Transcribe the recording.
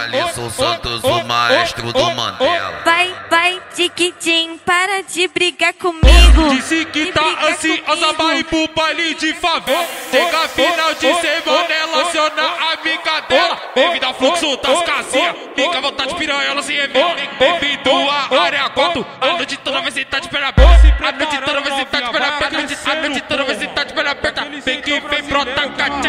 Alisson Santos, o maestro do Mandela. Vai, Tiquitim, para de brigar comigo. Disse que tá ansiosa, vai ir pro baile de favela. Chega final de semana, ela aciona a amiga dela. Bem-vindo ao fluxo das casinhas, fica à vontade, piranha, ela se revela. Bem-vindo à área 4, a noite toda vai sentar de perna aberta. A noite toda vai sentar de perna aberta. A noite toda vai sentar de perna aberta. Vem que vem, brota,